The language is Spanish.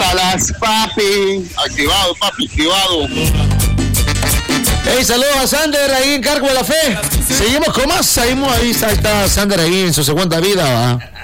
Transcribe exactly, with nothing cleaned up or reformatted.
Salas, papi. Activado, papi, activado. Hey, saludos a Sander ahí en Cargo de la Fe. Seguimos con más. Seguimos ahí. Está, está Sander ahí en su segunda vida, ¿va?